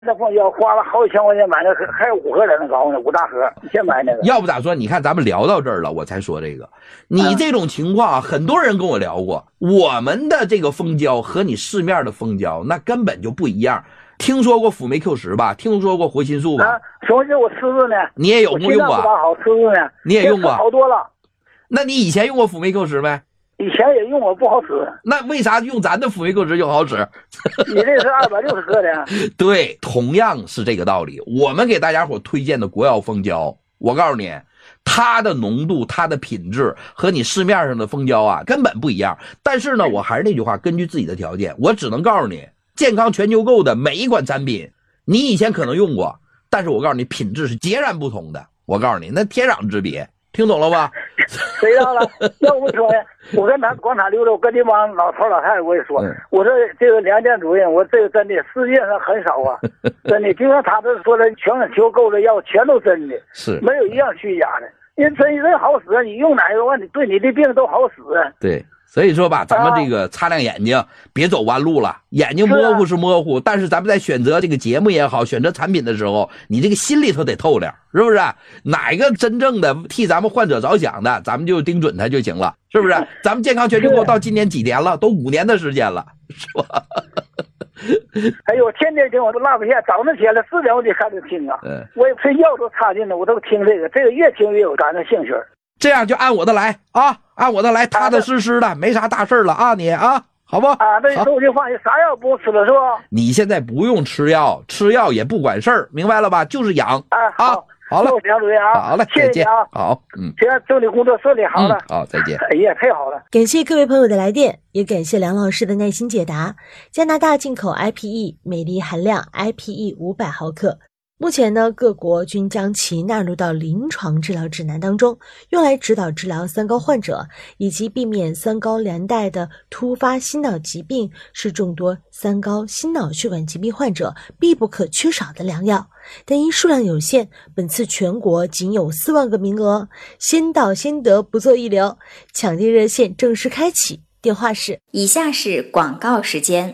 那蜂胶花了好几千块钱买的，还有5盒在那搞呢，5大盒，先买那个。 要不咋说，你看咱们聊到这儿了，我才说这个。你这种情况，很多人跟我聊过，我们的这个蜂胶和你市面的蜂胶那根本就不一样。听说过辅酶 Q10吧？听说过活心素吧？ 活心素我吃着呢。 你也有用过？ 好吃着呢。 你也用过？ 好多了。 那你以前用过辅酶 Q10没？ 以前也用过，不好使。 那为啥用咱的辅酶 Q10就好使？ 你这是260克的。 对，同样是这个道理。我们给大家伙推荐的国药蜂胶，我告诉你，它的浓度、它的品质和你市面上的蜂胶啊根本不一样。但是呢，我还是那句话，根据自己的条件，我只能告诉你，健康全球购的每一款产品，你以前可能用过，但是我告诉你，品质是截然不同的。我告诉你，那天壤之别。听懂了吧？ 谁道了？要不说呀，我跟咱广场溜达，我跟这帮老头老太太我也说，我说这个梁建主任，我这个真的世界上很少啊，真的，就像他这说的，全球购的药全都真的， 是没有一样虚假的，因为真好使，你用哪个问题对你的病都好使。 对。所以说吧，咱们这个擦亮眼睛，别走弯路了。眼睛模糊是模糊，但是咱们在选择这个节目也好，选择产品的时候，你这个心里头得透亮，是不是？哪个真正的替咱们患者着想的，咱们就盯准它就行了，是不是？咱们健康全球购到今年几年了？都5年的时间了，是吧？ 哎呦，天天听我都落不下，早上起来4点我就开始听啊，我也睡觉都插进了，我都听这个越听越有感的兴趣。 这样就按我的来啊，按我的来，踏踏实实的，没啥大事了啊，你啊，好不？ 那我就放心，啥药不用吃了是吧？ 你现在不用吃药，吃药也不管事儿，明白了吧？就是养好了， 梁主任啊， 好了， 谢谢你啊， 好， 行，祝你工作顺利，好了， 好，再见。 哎呀，太好了！ 感谢各位朋友的来电，也感谢梁老师的耐心解答。加拿大进口 IPE 镁离含量 IPE 500毫克。目前呢，各国均将其纳入到临床治疗指南当中，用来指导治疗三高患者，以及避免三高连带的突发心脑疾病，是众多三高心脑血管疾病患者必不可缺少的良药。但因数量有限，本次全国仅有4万个名额，先到先得，不做一流。抢订热线正式开启，电话是： 以下是广告时间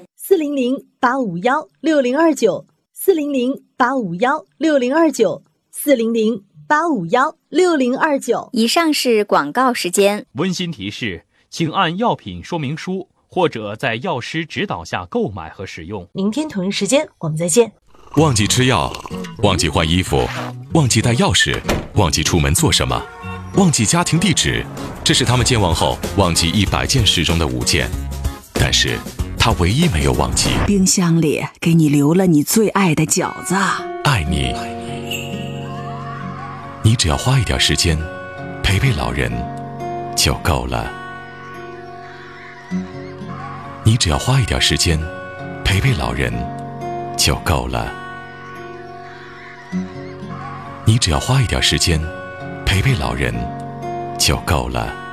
，400-851-6029，400-851-6029，400-851-6029。 以上是广告时间。 温馨提示，请按药品说明书或者在药师指导下购买和使用。 明天同一时间我们再见。 忘记吃药，忘记换衣服，忘记带钥匙，忘记出门做什么，忘记家庭地址，这是他们健忘后忘记100件事中的5件。但是他唯一没有忘记， 冰箱里给你留了你最爱的饺子。 爱你，你只要花一点时间陪陪老人就够了。你只要花一点时间陪陪老人就够了。你只要花一点时间陪陪老人就够了。